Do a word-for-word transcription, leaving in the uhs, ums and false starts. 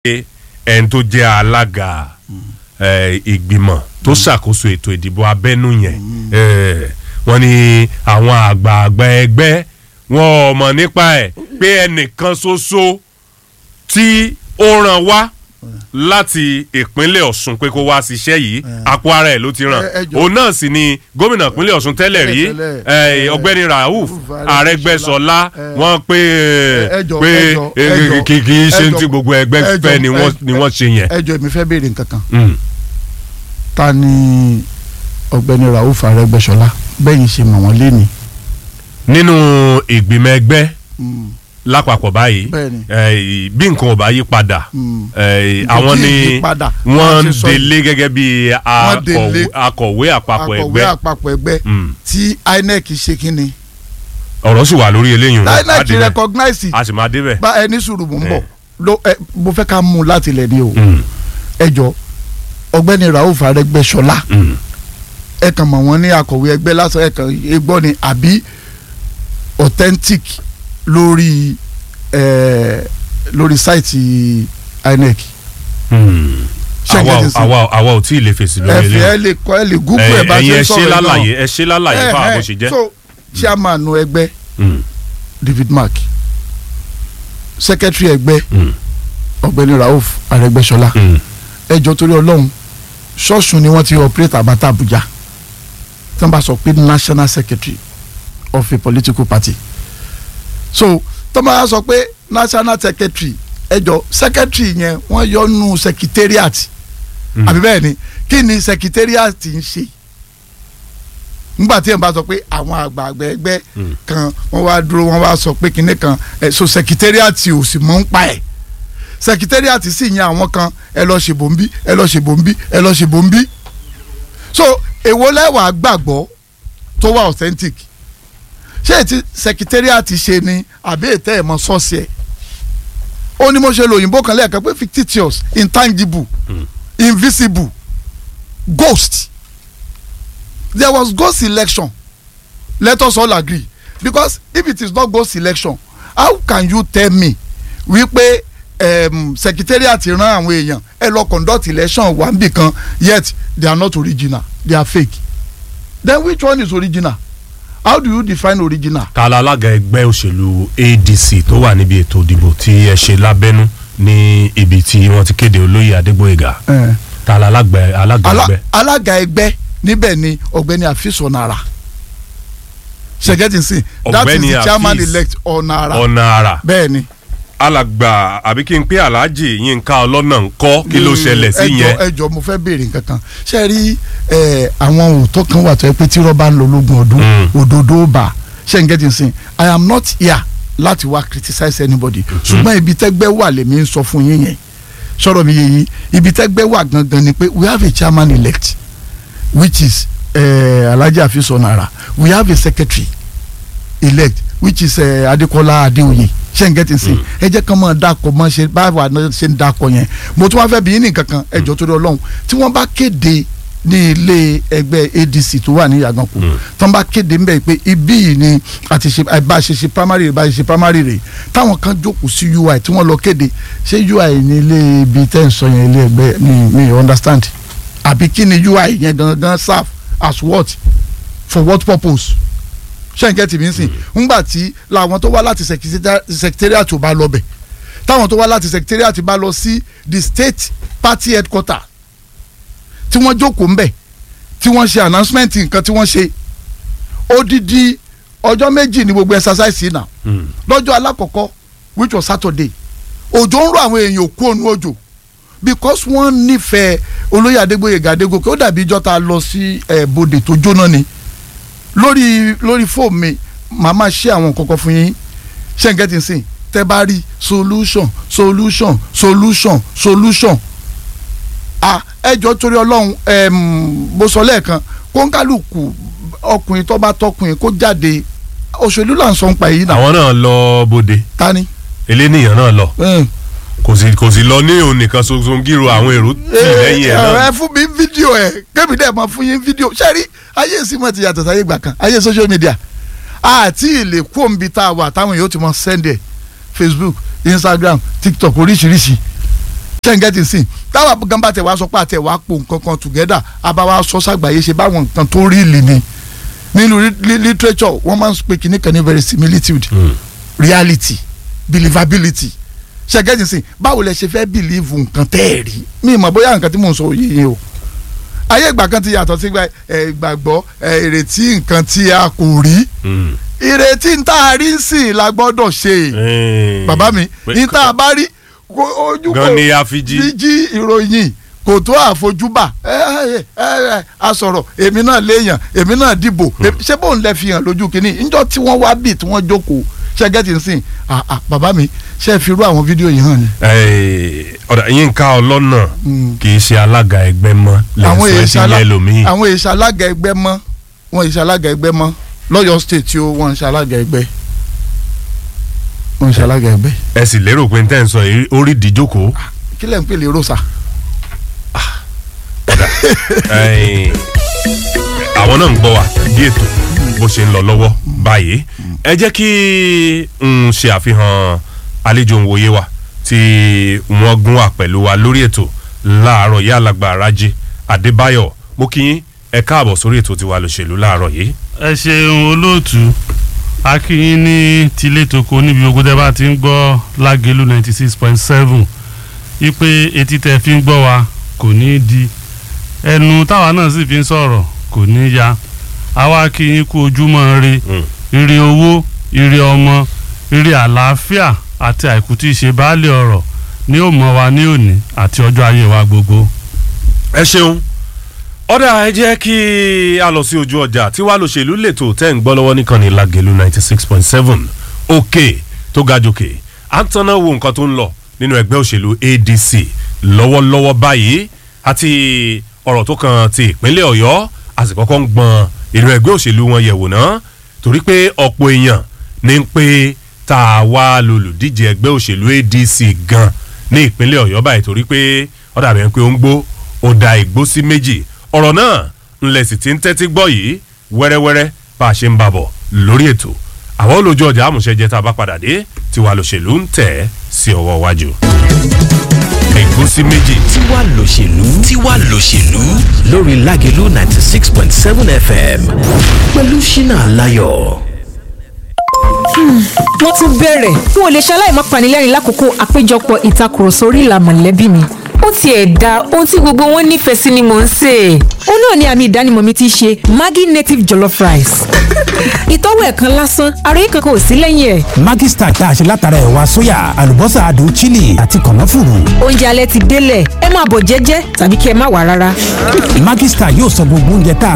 ẹni tó jẹ́ alága ìgbìmọ̀ tó ṣàkóso ètò ìdìbò abẹ́nú yẹn wọ́n ní àwọn àgbààgbà ẹgbẹ́ wọn ò mọ̀ nípa ẹ̀ pé ẹnìkan ṣoṣo tí ó ràn wá láti ìpínlẹ̀ Ọ̀ṣun pé kó wá ṣiṣẹ́ yìí àpò ara ẹ̀ ló ti ràn òun náà sì ni gómìnà ìpínlẹ̀ Ọ̀ṣun tẹ́lẹ̀ rí ọ̀gbẹ́ni Rauf Arẹ́gbẹ́ṣọlá wọ́n pé pé kì í ṣe ti gbogbo ẹgbẹ́ fẹ́ ni wọ́n ṣe yẹn. ẹ jọ̀ọ́ èmi fẹ́ béèrè nǹkan kan ta ni ọ̀gbẹ́ni Rauf Arẹ́gbẹ́ṣọlá bẹ́yìn ṣe mọ̀ wọ́n léni. nínú ìgbìmọ̀ ẹgbẹ́ lápapọ̀ báyìí bí nǹkan ò bá yí padà àwọn ni wọ́n ń délé gẹ́gẹ́ bí akọ̀wé àpapọ̀ ẹgbẹ́ àpapọ̀ ẹgbẹ́ tí I N E C ṣe kí ni. ọ̀rọ̀ sì wà lórí eléyìí I N E C recognize a sì máa débẹ̀. bá ẹni sùúrù mò ń bọ̀ mo fẹ́ ká mú un láti ilẹ̀ ni o ẹ jọ ọ̀gbẹ́ni Rauf Arẹ́gbẹ́ṣọlá ẹ kàn mọ̀ wọ́n ní akọ̀wé ẹgbẹ́ lásán ẹ kàn gbọ́ ni àbí authentic lórí ẹ lórí sáìtì I N E C. àwa àwa ò tí ì lè fèsì lórí ilé. ẹ lè kọ ẹ lè google ẹ bá ṣe sọ̀rọ̀ náà lálàyé ẹ ṣe lálàyé fún àbò ṣe jẹ́. so chairman ẹgbẹ́ David Mark secretary ẹgbẹ́ ọ̀gbẹ́ni Rauf Arẹ́gbẹ́ṣọlá ẹjọ́ torí Ọlọ́run ṣọ́ọ̀ṣù ni wọ́n ti operate àbátà Àbújá tí wọ́n bá sọ pé national secretary of a political party so tó máa sọ pé national secretary ẹjọ secretary yẹn wọ́n yọ nù secretariat àbí bẹ́ẹ̀ ni kí ni secretariat ń ṣe nígbà tí ẹ̀ bá sọ pé àwọn àgbààgbà ẹgbẹ́ kan wọ́n wá dúró wọ́n wá sọ pé kinní kan so secretariat ò sì mọ̀ ń pa ẹ̀ secretariat sì yan àwọn kan ẹ lọ ṣe bòńbí ẹ lọ ṣe bòńbí ẹ lọ ṣe bòńbí so èwo lẹ́wàá gbàgbọ́ tó wà authentic ṣé ètí secretariat ṣe ni àbí ètò ẹ̀mọ sọ́ọ̀sì ẹ̀ ó ní mo ṣe lo òyìnbó kan lẹ́ẹ̀kan pé fictitious intangible mm. invisible ghost there was ghost election let us all agree because if it is not ghost election how can you tell me wípé um, secretariat ran àwọn èèyàn ẹ lọ conduct election wà níbì kan yet they are not original they are fake then which one is original? How do you define original? kala alága ẹgbẹ́ òṣèlú A D C tó wà níbi ètò ìdìbò tí ẹ ṣe lábẹ́nú ní ibi tí wọ́n ti kéde olóyè Adégbóyèga kala alága ẹgbẹ́. alága ẹgbẹ́ níbẹ̀ ni ọ̀gbẹ́ni Afeez Onara ṣẹ̀gẹ́tìnsìn that is the chairman elect Onara Onara bẹ́ẹ̀ ni. alàgbà àbí kí n pé Alhaji Yínká Ọlọ́nà ń kọ́ kí ló ṣẹlẹ̀ sí yẹn. ẹjọ ẹjọ mo fẹ́ béèrè nǹkan kan ṣe rí àwọn òótọ́ kan wà tó yẹ pé tí rọ́bà ń lọ lógún ọdún òdodo bá ṣe ń gẹ́tì sìn I am not here láti wá criticize anybody ṣùgbọ́n ibi tẹ́gbẹ́ wà lèmi ń sọ fún yín yẹn sọ̀rọ̀ mi yé yín ibi tẹ́gbẹ́ wà gangan ni pé we have a chairman elect which is uh, Alhaji Afeez Onara we have a secretary elect which is uh, Adekola Adeoye ṣe ń gẹ́tì sí ẹ jẹ́ kán mọ̀ dákọ̀ mọ̀ ṣe báwa náà ṣe ń dákọ̀ yẹn mo tún wá fẹ́ bí yín nìkan kan ẹjọ́ torí Ọlọ́run tí wọ́n bá kéde ní ilé ẹgbẹ́ A D C tó wà ní Yàgànkù tí wọ́n bá kéde ń bẹ̀ pé ibí yìí ni àti ṣe bá ṣe ṣe primary rẹ̀ bá ṣe ṣe primary rẹ̀ táwọn kan jókòó sí U I tí wọ́n lọ kéde ṣé U I ní ilé ibi tẹ́ ń sọ yẹn ilé ẹgbẹ́ mi mi understand àbí kí ni U I yẹn gangan serve as what for what purpose? ṣẹ́ǹkẹ́ tì mí ń sìn ńgbà tí làwọn tó wá láti secretariat tó bá lọ bẹ̀ táwọn tó wá láti secretariat bá lọ sí the state party headquarter tí wọ́n jókòó ń bẹ̀ tí wọ́n ṣe announcement nǹkan tí wọ́n ṣe odidi ọjọ́ méjì ní gbogbo exercise náà lọ́jọ́ alákọ̀ọ́kọ́ which was Saturday òjò ń rọ àwọn èèyàn òkú ònú òjò because wọ́n nífẹ̀ẹ́ olóyè Adégbóyèga Adégòkè ó dàbí ìjọ ta lọ sí bòdè tó jóná ni lórí lórí fóònù mi màá máa ṣe àwọn kọ̀ọ̀kan fún yín ṣé n gẹ́tì sìn tẹ́ bá rí solution solution solution solution ah ẹjọ́ torí Ọlọ́run mo sọ lẹ́ẹ̀kan kóńkálùkù ọkùnrin tó bá tọkùnrin kó jáde òṣèlú là ń sọ ń pa èyí náà. àwọn náà lọ bòde. ta ni. eléníyàn náà lọ. kò sì kò sì lọ ní òun nìkan ṣoṣo ń gírò àwọn èrò tì lẹ́yìn ẹ̀ náà. ẹ fún mi fídíò ẹ kébì dẹ̀ máa fún yín fídíò ṣé rí ayé ìsìnmọ̀ ti yàtọ̀ sáyé gbà kan ayé social media àti ilé kóńbi tá a wà táwọn yóò ti mọ send ẹ Facebook Instagram TikTok oríṣiríṣi ṣẹ́ńgẹ́ ti sìn táwa gan bá tẹ̀ wá sọ pé àtẹ̀ wá pò nǹkan kan together àbáwá sọ sàgbáyé ṣe báwọn nǹkan tó rí ìlì ni nínú literature wọ́n máa ń pè kíní kan ní verisimilitude mm. reality believability ṣẹ́ńgẹ́ ti sìn báwo lẹ ṣe fẹ́ believe nǹkan tẹ́ ẹ̀ rí mi mọ̀ bóyá nǹkan tí mò ń sọ òye yẹn o ayé ìgbà kan ti yàtọ̀ sí ìgbàgbọ́ ìrètí nǹkan tí a kò rí ìrètí ń tá a rí sí la gbọ́dọ̀ ṣe bàbá mi ní tá a bá rí ojú kò jíjí ìròyìn kò tó àfojúbà a sọ̀rọ̀ èmi náà léèyàn èmi náà dìbò ṣé bóun lẹ fi hàn lójú kínní níjọ́ tí wọ́n wá bì tí wọ́n jókòó ṣe gẹ́tì nsìn bàbá mi ṣe fi irú àwọn fídíò yìí hàn ni. ọ̀dà Yínká Ọlọ́nà kì í ṣe alága ẹgbẹ́ mọ́ lẹ́sọ̀ ẹ̀sìn yẹn lómi. àwọn èsì alága ẹgbẹ́ mọ́ wọn èsì alága ẹgbẹ́ mọ́ lọ́yọ̀ state o wọn ṣe alága ẹgbẹ́ wọn ṣe alága ẹgbẹ́. ẹ sì lérò pé n tẹ́ ń sọ orí ìdíjókòó. kí lẹ̀ ń pè lérò sà. ọ̀dà àwọn náà ń gbọ́ wa bí ètò bó ṣe ń lọ lọ́wọ́ báyìí ẹ jẹ́ kí n ṣe àfihàn àlejò òǹwòye wa tí wọ́n gún wà pẹ̀lú wa lórí ètò láàárọ̀ yìí alàgbà Rájí Adébáyọ̀ mo kí yín ẹ káàbọ̀ sórí ètò tiwa lòṣèlú láàárọ̀ yìí. ẹ ṣeun olóòtú akínyín ní tilé toko níbi ogun tẹ́ bá ti ń gbọ́ Lágelú ninety six point seven ipe etí tẹ́ fi ń gbọ́ wa kò ní di ẹnu táwa náà sì fi ń sọ̀rọ̀ kò ní ya àwa akínyín kú ojúmọ́ re ire owó ire ọmọ ire àlàáfíà àti àìkú tí í ṣe baálé ọ̀rọ̀ ní ó mọ́ wa ní òní àti ọjọ́ ayé wa gbogbo. ẹ ṣeun ọ̀dà ẹ jẹ́ kí a lọ sí ojú ọjà tí wàá lòṣèlú lètò tẹ́ ń gbọ́ lọ́wọ́ nìkan ní Lágelú ninety six point seven òkè tó ga jòkè à ń tanná wo nǹkan tó ń lọ nínú ẹgbẹ́ òṣèlú A D C lọ́wọ́lọ́wọ́ báyìí àti ọ̀rọ̀ tó kan ti ìpínlẹ̀ Ọ̀yọ́ àsìkò kan ń gbọ́n inú ẹgbẹ́ òṣèlú wọn yẹ̀wò náà torí pé ọ̀pọ̀ èèyàn ní ń pé tá a wá lolùdíje ẹgbẹ́ òṣèlú A D C gan ní ìpínlẹ̀ Ọ̀yọ́ báyìí torí pé ọ̀dà bẹ́ẹ̀ pé ó ń gbó ó da ìgbó sí méjì ọ̀rọ̀ náà ńlẹ̀ sì ti ń tẹ́tí gbọ́ yìí wẹ́rẹ́wẹ́rẹ́ bá a ṣe ń babọ̀ lórí ètò àwọn olójú ọjà àmúṣẹjẹ tá a bá padà dé tiwa lòṣèlú ń tẹ̀ sí ọwọ́ wájú. ìgbó sí méjì. tiwa lòṣèlú tiwa lòṣèlú lórí Lágelú ninety six point seven F M pẹ̀lú Ṣínà Láyọ̀. wọ́n tún bẹ̀rẹ̀ n ò lè ṣaláì má panilẹ́rìn lákòókò àpéjọpọ̀ ìtakùrọ̀sọ orí ìlà mọ̀lẹ́bí mi ó tiẹ̀ da ohun tí gbogbo wọn nífẹ̀ẹ́ sí ni mò ń sè. ó náà ni àmì ìdánimọ̀ mi ti ṣe Maggi native jollof rice. ìtọ́wò ẹ̀ kan lásán àròyé kankan ò sí lẹ́yìn ẹ̀. Maggi Star tá a ṣe látara ẹ̀wà sóyà àlùbọ́sà adùn chili àti kànáfùrù. oúnjẹ alẹ́ ti délẹ̀ ẹ máa bọ̀ jẹ́jẹ́ tàbí kí ẹ má wá rárá. Maggi Star yóò sọ gbogbo oúnjẹ tá